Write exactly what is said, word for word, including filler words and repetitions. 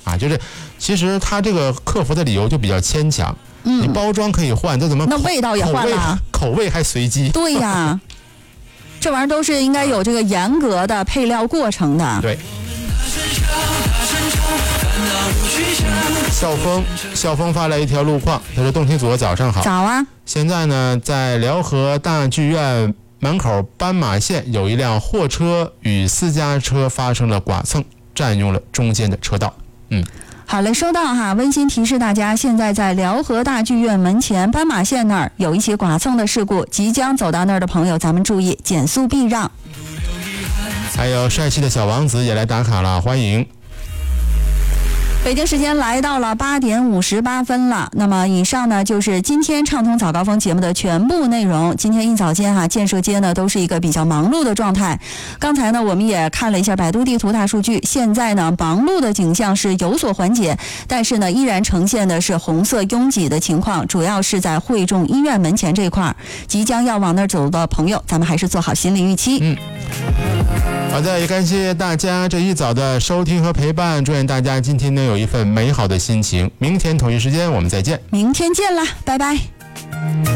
啊，就是其实他这个客服的理由就比较牵强。嗯，你包装可以换，这怎么那味道也换了？ 口味还随机？ 对呀，这玩意儿都是应该有这个严格的配料过程的。 对。校风，校风发来一条路况，他说：“洞庭组早上好。” 早啊！ 现在呢，在辽河大剧院门口斑马线有一辆货车与私家车发生了剐蹭，占用了中间的车道。嗯。 好嘞，收到哈，温馨提示大家，现在在辽河大剧院门前斑马线那儿有一起剐蹭的事故，即将走到那儿的朋友，咱们注意减速避让。 还有帅气的小王子也来打卡了，欢迎。 北京时间来到了八点五十八分了。那么以上呢就是今天畅通早高峰节目的全部内容。今天一早间哈、啊，建设街呢都是一个比较忙碌的状态。刚才呢我们也看了一下百度地图大数据，现在呢忙碌的景象是有所缓解，但是呢依然呈现的是红色拥挤的情况，主要是在汇众医院门前这块。即将要往那儿走的朋友，咱们还是做好心理预期。 嗯。好的，也感谢大家这一早的收听和陪伴，祝愿大家今天能有一份美好的心情。明天同一时间我们再见。 明天见啦，拜拜。